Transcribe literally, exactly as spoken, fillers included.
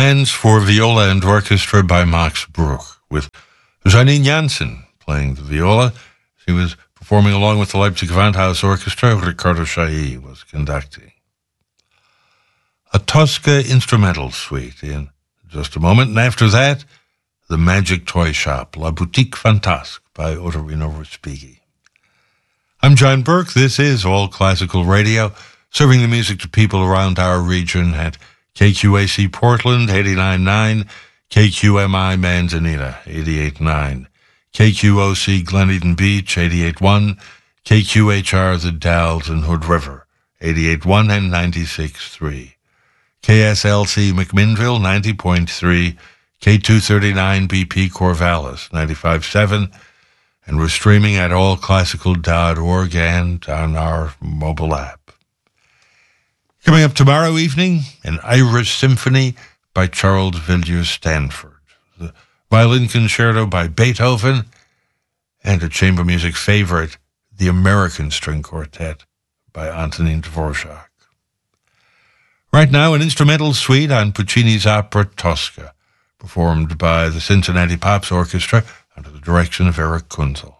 Romance for Viola and Orchestra by Max Bruch, with Janine Jansen playing the viola. She was performing along with the Leipzig Gewandhaus Orchestra. Ricardo Chailly was conducting. A Tosca instrumental suite in just a moment, and after that, The Magic Toy Shop, La Boutique Fantasque by Ottorino Respighi. I'm John Burke. This is All Classical Radio, serving the music to people around our region at K Q A C Portland, eighty-nine point nine, K Q M I Manzanita, eighty-eight point nine, K Q O C Glen Eden Beach, eighty-eight point one, K Q H R The Dalles and Hood River, eighty-eight point one and ninety-six point three, K S L C McMinnville, ninety point three, K two thirty-nine B P Corvallis, ninety-five point seven, and we're streaming at all classical dot org and on our mobile app. Coming up tomorrow evening, an Irish Symphony by Charles Villiers Stanford, the Violin Concerto by Beethoven, and a chamber music favorite, the American String Quartet by Antonin Dvorak. Right now, an instrumental suite on Puccini's opera Tosca, performed by the Cincinnati Pops Orchestra under the direction of Eric Kunzel.